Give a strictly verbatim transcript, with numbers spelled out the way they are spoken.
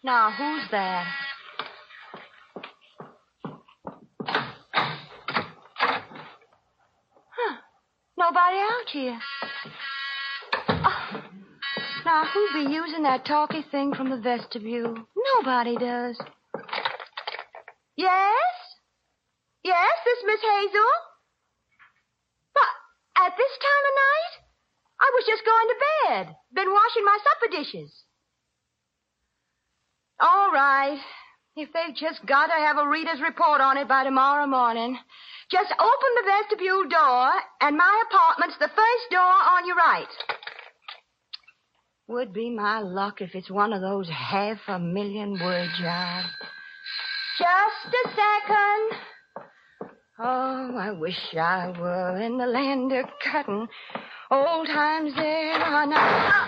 Now, who's that? Huh. Nobody out here. Oh. Now, who'd be using that talky thing from the vestibule? Nobody does. Yes? Yes, this Miss Hazel? But at this time of night? I was just going to bed. Been washing my supper dishes. All right. If they've just got to have a reader's report on it by tomorrow morning, just open the vestibule door, and my apartment's the first door on your right. Would be my luck if it's one of those half a million word jobs. Just a second. Oh, I wish I were in the land of cotton. Old times there are not...